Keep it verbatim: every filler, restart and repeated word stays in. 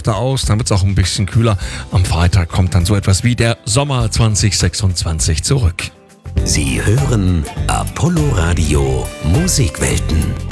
softer aus, dann wird es auch ein bisschen kühler. Am Freitag kommt dann so etwas wie der Sommer zwanzig sechsundzwanzig zurück. Sie hören Apollo Radio Musikwelten.